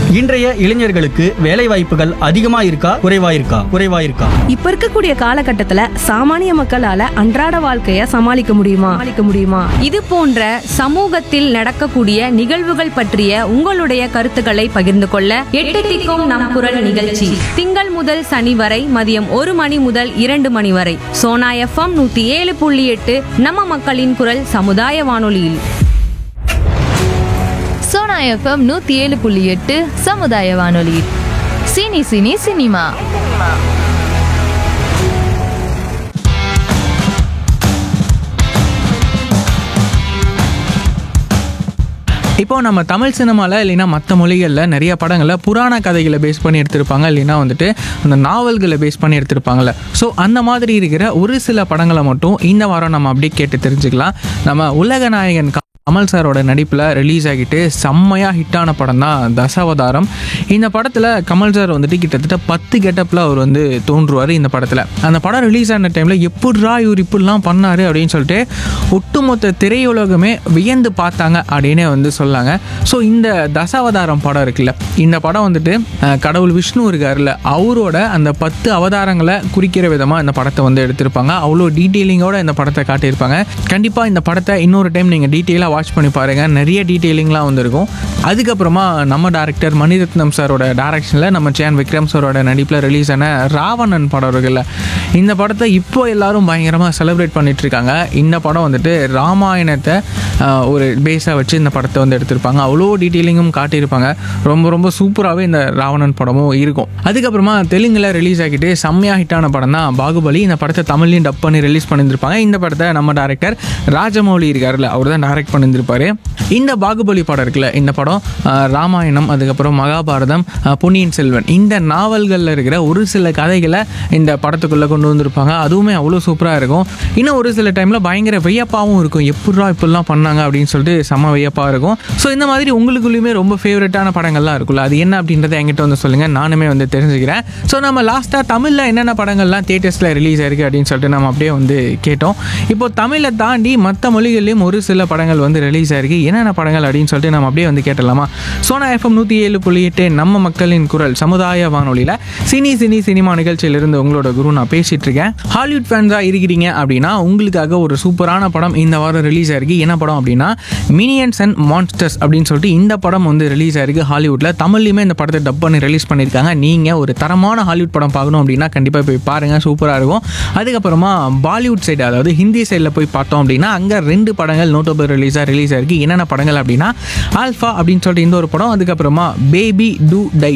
இன்றைய இளைஞர்களுக்கு வேலை வாய்ப்புகள் அதிகமா இருக்கா குறைவா இருக்கா? இப்ப இருக்கக்கூடிய காலகட்டத்துல சாமானிய மக்களால அன்றாட வாழ்க்கைய சமாளிக்க முடியுமா? இது போன்ற சமூகத்தில் நடக்கக்கூடிய நிகழ்வுகள் பற்றிய உங்களுடைய கருத்துக்களை பகிர்ந்து கொள்ள எட்டு திக்கும் நம் குரல் நிகழ்ச்சி திங்கள் முதல் சனி வரை மதியம் 1 மணி முதல் 2 மணி வரை சோனா FM 107.8 நம்ம மக்களின் குரல் சமுதாய வானொலியில். சோனா FM 107.8 சமுதாய வானொலி. Cine cine cinema. இப்போ நம்ம தமிழ் சினிமாவில் இல்லைன்னா மற்ற மொழிகளில் நிறைய படங்களில் புராண கதைகளை பேஸ் பண்ணி எடுத்திருப்பாங்க, இல்லைன்னா வந்துட்டு அந்த நாவல்களை பேஸ் பண்ணி எடுத்திருப்பாங்கல்ல. ஸோ அந்த மாதிரி இருக்கிற ஒரு சில படங்களை மட்டும் இந்த வாரம் நம்ம அப்படியே கேட்டு தெரிஞ்சுக்கலாம். நம்ம உலக நாயகன் கமல் சாரோட நடிப்பில் ரிலீஸ் ஆகிட்டு செம்மையாக ஹிட்டான படம் தான் தசாவதாரம். இந்த படத்தில் கமல் சார் வந்துட்டு கிட்டத்தட்ட 10 கெட்டப்பில் அவர் வந்து தோன்றுவார் இந்த படத்தில். அந்த படம் ரிலீஸ் ஆன டைமில் எப்படிரா இவர் இப்படிலாம் பண்ணார் அப்படின்னு சொல்லிட்டு ஒட்டுமொத்த திரையுலகமே வியந்து பார்த்தாங்க அப்படின்னே வந்து சொல்லாங்க. ஸோ இந்த தசாவதாரம் படம் இருக்குல்ல, இந்த படம் வந்துட்டு கடவுள் விஷ்ணு இருக்காருல்ல, அவரோட அந்த 10 அவதாரங்களை குறிக்கிற விதமாக இந்த படத்தை வந்து எடுத்திருப்பாங்க. அவ்வளோ டீட்டெயிலிங்கோட இந்த படத்தை காட்டியிருப்பாங்க. கண்டிப்பாக இந்த படத்தை இன்னொரு டைம் நீங்கள் டீட்டெயிலாக வாட்ச் பண்ணி பாருங்கள், நிறைய டீட்டெயிலிங்லாம் வந்திருக்கும். அதுக்கப்புறமா நம்ம டைரக்டர் மணிரத்னம் சாரோட டைரக்ஷனில் நம்ம சேன் விக்ரம் சாரோட நடிப்பில் ரிலீஸ் ஆன ராவணன் படம் இருக்குல்ல, இந்த படத்தை இப்போ எல்லாரும் பயங்கரமாக செலிப்ரேட் பண்ணிட்டு இருக்காங்க. இந்த படம் வந்துட்டு ராமாயணத்தை ஒரு பேஸாக வச்சு இந்த படத்தை வந்து எடுத்திருப்பாங்க. அவ்வளோ டீட்டெயிலிங்கும் காட்டியிருப்பாங்க. ரொம்ப ரொம்ப சூப்பராகவே இந்த ராவணன் படமும் இருக்கும். அதுக்கப்புறமா தெலுங்கில் ரிலீஸ் ஆகிட்டு செம்மையாக ஹிட்டான படம் தான் பாகுபலி. இந்த படத்தை தமிழ்லையும் டப் பண்ணி ரிலீஸ் பண்ணியிருப்பாங்க. இந்த படத்தை நம்ம டைரக்டர் ராஜமௌலி இருக்காருல்ல, அவர் தான் டைரக்ட் பண்ணியிருப்பாரு. இந்த பாகுபலி படம் இருக்குல்ல, இந்த படம் ராமாயணம், அதுக்கப்புறம் மகாபாரதம், பொன்னியின் செல்வன், இந்த நாவல்களில் இருக்கிற ஒரு சில கதைகளை இந்த படத்துக்குள்ளே கொண்டு வந்திருப்பாங்க. அதுவுமே அவ்வளோ சூப்பராக இருக்கும். இன்னும் ஒரு சில டைமில் பயங்கர வியப்பாகவும் இருக்கும், எப்படா இப்படிலாம் பண்ணாங்க அப்படின்னு சொல்லிட்டு செம்ம வியப்பாக இருக்கும். ஸோ இந்த மாதிரி உங்களுக்குள்ளேயுமே ரொம்ப ஃபேவரட்டான படங்கள்லாம் இருக்குல்ல, அது என்ன அப்படின்றத என்கிட்ட வந்து சொல்லுங்கள், நானுமே வந்து தெரிஞ்சுக்கிறேன். ஸோ நம்ம லாஸ்ட்டாக தமிழில் என்னென்ன படங்கள்லாம் தியேட்டர்ஸில் ரிலீஸ் ஆயிருக்கு அப்படின்னு சொல்லிட்டு நம்ம அப்படியே வந்து கேட்டோம். இப்போது தமிழை தாண்டி மற்ற மொழிகள்லேயும் ஒரு சில படங்கள் வந்து ரிலீஸ் ஆயிருக்கு. என்னென்ன படங்கள் அப்படின்னு சொல்லிட்டு நம்ம அப்படியே வந்து கேட்டலாமா? சோனா FM 107.8 நம்ம மக்களின் குரல் சமுதாய வானொலியில் சினி சினி சினிமா நிகழ்ச்சியிலிருந்து உங்களோட குரு நான் பேசிட்டு இருக்கேன். ஹாலிவுட் ஃபேன்ஸாக இருக்கிறீங்க அப்படின்னா உங்களுக்காக ஒரு சூப்பரான படம் இந்த வாரம் ரிலீஸ் ஆயிருக்கு. என்ன படம் அப்படின்னா மினியன்ஸ் அண்ட் மான்ஸ்டர்ஸ் அப்படின்னு சொல்லிட்டு இந்த படம் வந்து ரிலீஸ் ஆயிருக்கு ஹாலிவுட்டில். தமிழ்லையுமே இந்த படத்தை டப் பண்ணி ரிலீஸ் பண்ணியிருக்காங்க. நீங்கள் ஒரு தரமான ஹாலிவுட் படம் பார்க்கணும் அப்படின்னா கண்டிப்பாக போய் பாருங்கள், சூப்பராக இருக்கும். அதுக்கப்புறமா பாலிவுட் சைடு, அதாவது ஹிந்தி சைடில் போய் பார்த்தோம் அப்படின்னா அங்கே 2 படங்கள் நோட்டபிள் ரிலீஸ் ஆயிருக்கு. என்னென்ன படங்கள் அப்படின்னா ஆல்ஃபா அப்படின்னு சொல்லிட்டு இந்த ஒரு படம், அதுக்கப்புறமா பேபி டூ டை